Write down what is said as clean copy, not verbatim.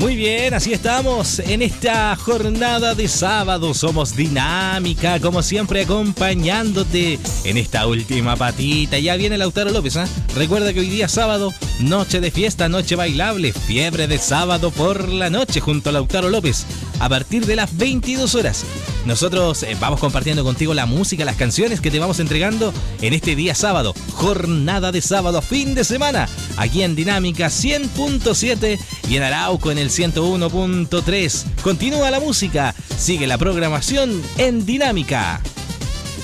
Muy bien, así estamos en esta jornada de sábado. Somos Dinámica, como siempre, acompañándote en esta última patita. Ya viene Lautaro López, ¿eh? Recuerda que hoy día sábado, noche de fiesta, noche bailable, fiebre de sábado por la noche junto a Lautaro López. A partir de las 22 horas, nosotros vamos compartiendo contigo la música, las canciones que te vamos entregando en este día sábado. Jornada de sábado, fin de semana, aquí en Dinámica 100.7 y en Arauco en el 101.3. Continúa la música, sigue la programación en Dinámica.